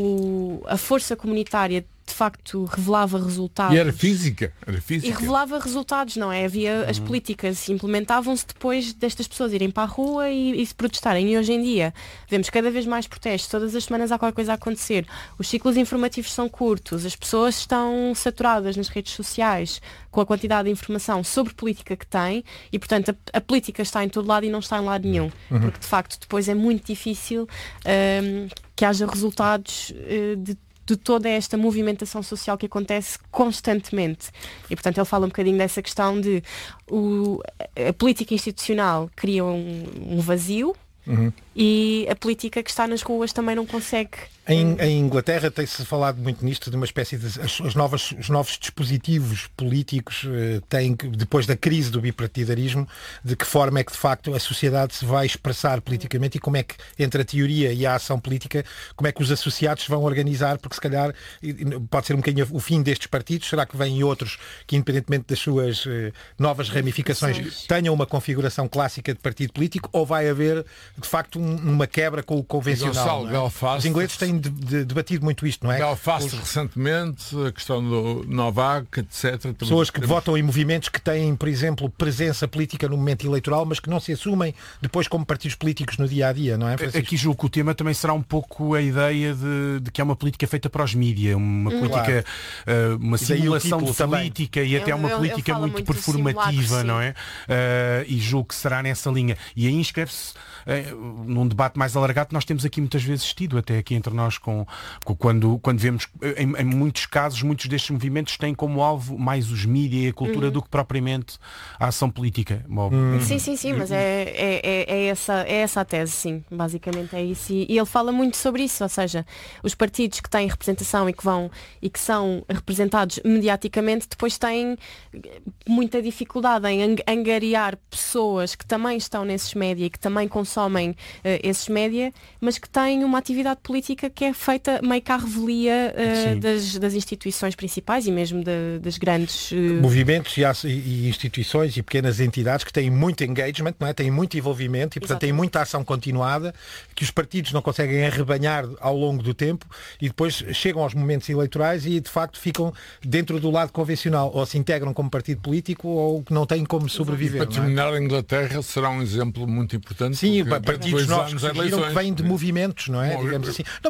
K: o, a força comunitária de facto revelava resultados.
J: E era física, era física.
K: E revelava resultados, não é? Havia as políticas implementavam-se depois destas pessoas irem para a rua e, e se protestarem. E hoje em dia vemos cada vez mais protestos, todas as semanas há qualquer coisa a acontecer. Os ciclos informativos são curtos, as pessoas estão saturadas nas redes sociais com a quantidade de informação sobre política que têm e, portanto, a, a política está em todo lado e não está em lado nenhum. Uhum. Porque, de facto, depois é muito difícil um, que haja resultados uh, de de toda esta movimentação social que acontece constantemente. E, portanto, ele fala um bocadinho dessa questão de o, a política institucional cria um, um vazio uhum. e a política que está nas ruas também não consegue...
H: Em, em Inglaterra tem-se falado muito nisto de uma espécie de... As, as novas, os novos dispositivos políticos eh, têm que, depois da crise do bipartidarismo, de que forma é que de facto a sociedade se vai expressar politicamente e como é que, entre a teoria e a ação política, como é que os associados se vão organizar, porque se calhar pode ser um bocadinho o fim destes partidos, será que vêm outros que, independentemente das suas eh, novas ramificações, tenham uma configuração clássica de partido político, ou vai haver de facto um, uma quebra com o convencional?
J: Gonçalo,
H: é? Os ingleses têm De, de, debatido muito isto, não é?
J: Belfast Os... recentemente, a questão do Novak, etcétera.
H: Pessoas que temos... votam em movimentos que têm, por exemplo, presença política no momento eleitoral, mas que não se assumem depois como partidos políticos no dia a dia, não é, Francisco?
L: Aqui julgo que o tema também será um pouco a ideia de, de que é uma política feita para os mídia, uma hum. política, claro. uh, uma simulação de política também. E até eu, uma eu, política eu muito, muito performativa, não é? Uh, e julgo que será nessa linha. E aí inscreve-se uh, num debate mais alargado que nós temos aqui muitas vezes tido, até aqui entre nós. Com, com, quando, quando vemos em, em muitos casos, muitos destes movimentos têm como alvo mais os mídias e a cultura uhum. do que propriamente a ação política.
K: Hum. Sim, sim, sim, mas é, é, é, essa, é essa a tese, sim, basicamente é isso. E, e ele fala muito sobre isso, ou seja, os partidos que têm representação e que vão e que são representados mediaticamente depois têm muita dificuldade em angariar pessoas que também estão nesses média e que também consomem uh, esses média, mas que têm uma atividade política que é feita meio que à revelia uh, das, das instituições principais e mesmo de, das grandes... Uh...
H: Movimentos e, e instituições e pequenas entidades que têm muito engagement, não é? Têm muito envolvimento e, portanto, Exatamente. Têm muita ação continuada que os partidos não conseguem arrebanhar ao longo do tempo e depois chegam aos momentos eleitorais e, de facto, ficam dentro do lado convencional. Ou se integram como partido político ou que não têm como sobreviver.
J: E para terminar, a Inglaterra será um exemplo muito importante.
H: Sim, partidos novos que, surgiram, que vêm de movimentos, não é? Digamos assim. Não é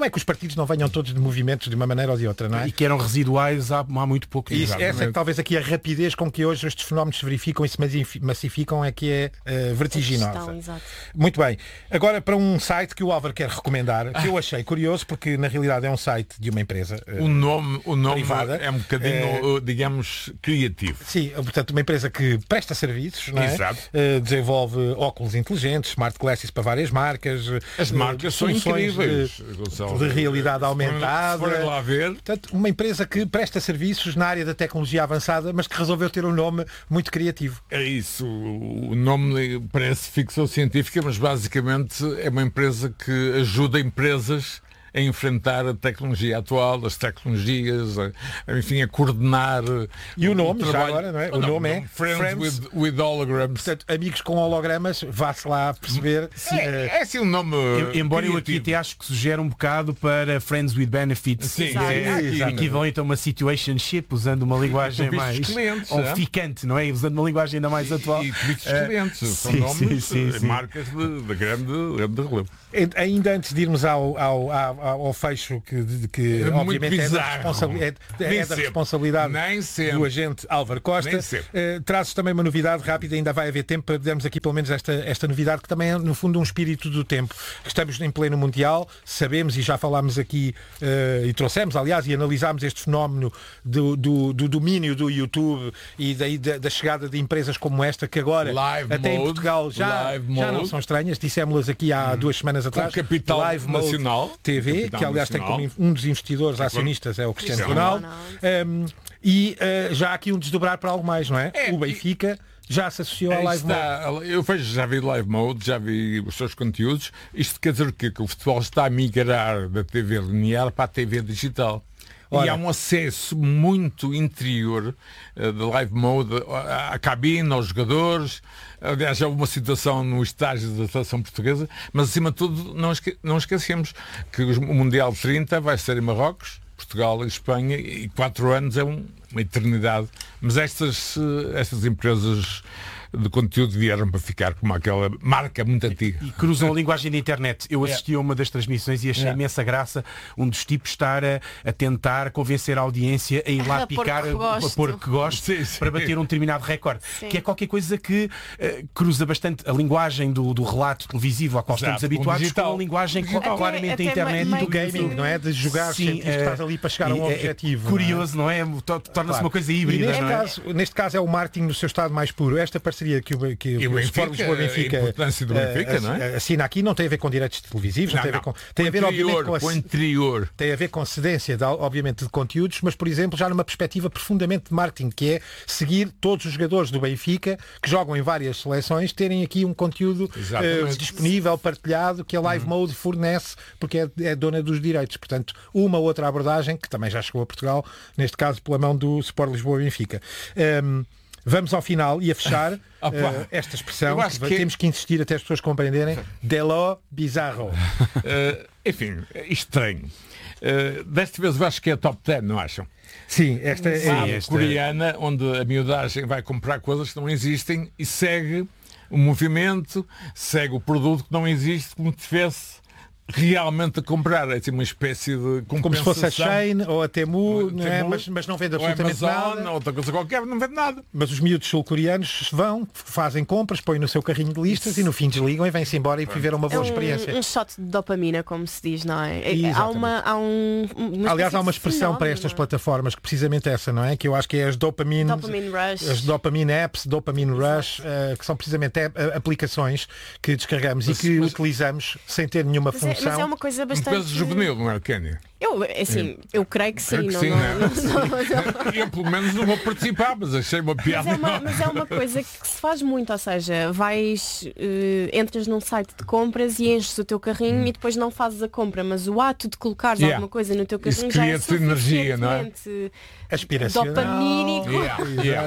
H: é que os partidos não venham todos de movimentos de uma maneira ou de outra, não é?
L: E que eram residuais há, há muito pouco.
H: Isso, essa é que talvez aqui a rapidez com que hoje estes fenómenos se verificam e se massificam é que é uh, vertiginosa.
K: Exato.
H: Muito bem. Agora para um site que o Álvaro quer recomendar, que eu achei curioso, porque na realidade é um site de uma empresa uh,
J: o nome, o nome
H: privada.
J: É um bocadinho, uh, digamos, criativo.
H: Sim, portanto, uma empresa que presta serviços, não é?
J: Exato.
H: Uh, desenvolve óculos inteligentes, smart glasses para várias marcas.
J: As marcas uh, são incríveis.
H: De, de realidade aumentada.
J: Se forem lá ver.
H: Portanto, uma empresa que presta serviços na área da tecnologia avançada, mas que resolveu ter um nome muito criativo.
J: É isso. O nome parece ficção científica, mas basicamente é uma empresa que ajuda empresas a enfrentar a tecnologia atual, as tecnologias, a, enfim, a coordenar.
H: E o nome,
J: o
H: já
J: trabalho.
H: agora, não é?
J: O
H: o
J: não,
H: nome é
J: Friends,
H: Friends
J: with, with Holograms.
H: Portanto, amigos com hologramas, vá-se lá perceber.
J: Sim, é, é assim um nome.
L: Eu, embora
J: criativo.
L: eu aqui até acho que sugere um bocado para Friends with Benefits.
J: Sim,
L: é,
J: sim,
L: equivalente a uma situationship, usando uma linguagem mais
J: clientes,
L: ou
J: é?
L: ficante, não é? Usando uma linguagem ainda mais atual.
J: E tweets
L: uh,
J: clientes. São
L: sim,
J: nomes,
L: sim, sim, sim.
J: marcas de, de grande, grande relevo.
H: Ainda antes de irmos ao, ao, ao, ao fecho que, de, que
J: é
H: obviamente é da, responsabilidade, é, é da responsabilidade do agente Álvaro Costa, uh, trazes também uma novidade rápida, ainda vai haver tempo para darmos aqui pelo menos esta, esta novidade, que também é no fundo um espírito do tempo. Estamos em pleno Mundial, sabemos e já falámos aqui uh, e trouxemos, aliás, e analisámos este fenómeno do, do, do domínio do YouTube e daí da, da chegada de empresas como esta, que agora
J: Live
H: até
J: mode,
H: em Portugal já, já não são estranhas, dissemos-las aqui há hum. duas semanas atrás.
J: Com capital
H: Live
J: nacional
H: T V,
J: capital
H: que aliás
J: nacional.
H: tem como um dos investidores acionistas é o Cristiano Ronaldo. Um, e uh, já há aqui um desdobrar para algo mais, não é?
J: é
H: o Benfica e... já se associou ao Live
J: está,
H: Mode.
J: Eu vejo, já vi Live Mode, já vi os seus conteúdos. Isto quer dizer o quê? Que o futebol está a migrar da T V linear para a T V digital. Ora. E há um acesso muito interior uh, de Live Mode à, à cabine, aos jogadores. Aliás, há uma situação no estágio da seleção portuguesa, mas acima de tudo não, esque não esquecemos que o Mundial trinta vai ser em Marrocos, Portugal e Espanha, e quatro anos é um, uma eternidade. Mas estas, estas empresas de conteúdo vieram para ficar como aquela marca muito antiga.
L: E cruzam a linguagem da internet. Eu assisti a uma das transmissões e achei yeah. imensa graça um dos tipos estar a, a tentar convencer a audiência a ir lá
K: a
L: picar a pôr que gosto sim, sim. para bater um determinado recorde. Sim. Que é qualquer coisa que uh, cruza bastante a linguagem do, do relato televisivo a qual Exato. estamos habituados com a linguagem até,
H: claramente
L: até da internet
H: e do gaming, não é? De jogar, sim, uh, estás ali para chegar a um é, objetivo.
L: É curioso, não é? Torna-se claro. uma coisa híbrida.
H: E neste,
L: não é?
H: caso, neste caso é o marketing no seu estado mais puro. Esta parceria que o, que
J: e
H: o,
J: o
H: Sport Lisboa Benfica,
J: a importância do Benfica, uh, não é?
H: assina aqui não tem a ver com direitos televisivos, não, não tem a ver com, tem a ver
J: interior,
H: obviamente com a,
J: com o interior.
H: Tem a ver com cedência de, obviamente de conteúdos, mas por exemplo já numa perspectiva profundamente de marketing, que é seguir todos os jogadores do Benfica que jogam em várias seleções, terem aqui um conteúdo uh, disponível, partilhado, que a Live uhum. Mode fornece, porque é, é dona dos direitos. Portanto, uma outra abordagem que também já chegou a Portugal, neste caso pela mão do Sport Lisboa Benfica. Um, Vamos ao final e a fechar uh, esta expressão que, que temos que insistir até as pessoas compreenderem. Deló bizarro.
J: Uh, enfim, estranho. Uh, desta vez eu acho que é a top dez, não acham?
H: Sim, esta é
J: a esta... coreana, onde a miudagem vai comprar coisas que não existem e segue o movimento, segue o produto que não existe, como se tivesse realmente a comprar, é assim uma espécie de compensação.
H: Como se fosse a Shein ou a Temu, não é? mas, mas não vende absolutamente
J: ou Amazon,
H: nada.
J: Ou outra coisa qualquer, não vende nada.
H: Mas os miúdos sul-coreanos vão, fazem compras, põem no seu carrinho de listas e no fim desligam e vêm-se embora e viveram uma boa
K: é um,
H: experiência.
K: Um shot de dopamina, como se diz, não é? é há uma, há um, uma
H: Aliás, há uma expressão para estas plataformas que precisamente essa, não é? Que eu acho que é as dopamine,
K: dopamine rush.
H: As dopamine apps, dopamine rush, uh, que são precisamente uh, aplicações que descarregamos mas, e que mas, utilizamos sem ter nenhuma
K: mas
H: função.
K: É, mas é uma coisa bastante...
J: Um peso juvenil, não é, Kenny?
K: Eu, assim, é. eu creio que sim.
J: Creio que
K: não,
J: sim,
K: não,
J: né?
K: não, não, não.
J: Eu pelo menos não vou participar, mas achei uma piada.
K: Mas é uma, mas é uma coisa que se faz muito, ou seja, vais, uh, entras num site de compras e enches o teu carrinho hum. e depois não fazes a compra, mas o ato de colocares yeah. alguma coisa no teu carrinho
J: isso
K: já é
J: energia, não é?
H: Aspiracional.
K: dopamínico
J: yeah. Yeah.
K: que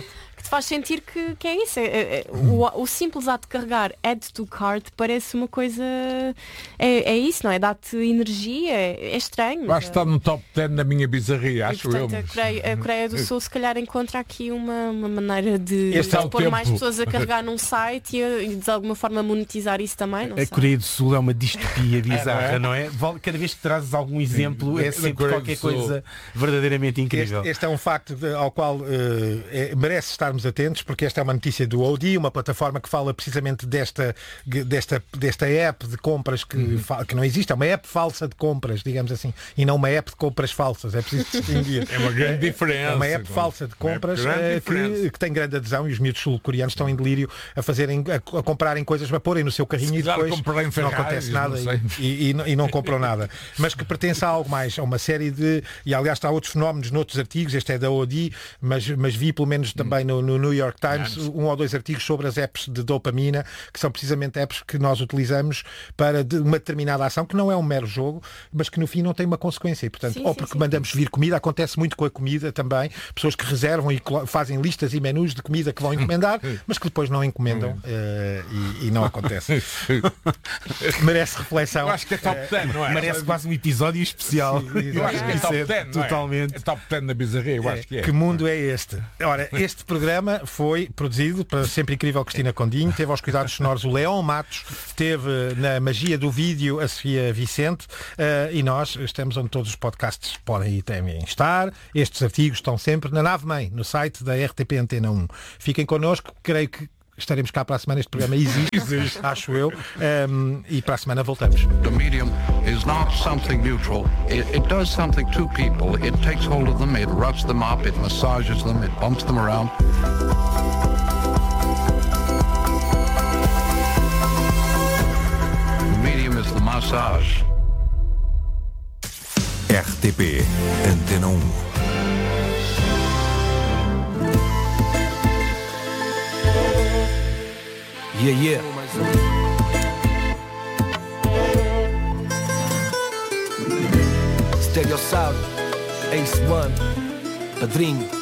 K: que te faz sentir que, que é isso. É, é, o, o simples ato de carregar add to cart parece uma coisa. É, é isso, não é? Dá-te energia, é, é estranho.
J: Acho que está no top dez da minha bizarria, acho
K: e, portanto,
J: eu.
K: A Coreia, a Coreia do Sul se calhar encontra aqui uma, uma maneira de,
J: este
K: de
J: é
K: pôr
J: tempo.
K: mais pessoas a carregar num site e, e de alguma forma monetizar isso também. Não
L: a
K: sei.
L: Coreia do Sul é uma distopia bizarra,
J: é,
L: não é? Cada vez que trazes algum exemplo é sempre qualquer coisa verdadeiramente incrível.
H: Este, este é um facto de, ao qual uh, é, merece estarmos atentos, porque esta é uma notícia do O D, uma plataforma que fala precisamente desta, desta, desta app de compras que, uhum. fa, que não existe, é uma app falsa de compras, digamos assim, e não uma app de compras falsas, é preciso distinguir.
J: É uma grande diferença.
H: É uma app falsa de compras uh, que, que tem grande adesão e os miúdos sul-coreanos estão em delírio a fazerem, a, a comprarem coisas, a porem no seu carrinho e depois não acontece nada não e, e, e, e não compram nada. Mas que pertence a algo mais, a uma série de, e aliás está outros fenómenos noutros artigos, este é da O D, mas, mas vi pelo menos também no, no New York Times um ou dois artigos sobre as apps de dopamina, que são precisamente apps que nós utilizamos para de uma determinada ação, que não é um mero jogo, mas que no fim não tem uma consequência. E, portanto, sim, ou porque sim, mandamos sim. vir comida, acontece muito com a comida também, pessoas que reservam e fazem listas e menus de comida que vão encomendar, mas que depois não encomendam uh, e, e não acontece. Merece reflexão.
J: Eu acho que é top dez, não é?
L: Merece quase um episódio especial.
J: Sim, eu acho que é top dez, não é?
L: Totalmente.
J: É top dez na bizarria, eu acho que é.
H: Que mundo é este? Ora, este programa foi produzido para sempre incrível Cristina Condinho, teve aos cuidados sonoros o Leão Matos, teve na magia do vídeo a Sofia Vicente uh, e nós estamos onde todos os podcasts podem e também estar. Estes artigos estão sempre na Nave Mãe, no site da R T P Antena um. Fiquem connosco, creio que estaremos cá para a semana, este programa existe, acho eu, um, e para a semana voltamos.
I: The medium is not something neutral. It, it does something to people. It takes hold of them, it roughs them up, it massages them, it bumps them around. The medium is the massage.
A: R T P Antena um.
Q: Yeah, yeah. Stereossauro, Ace One, Padrinho.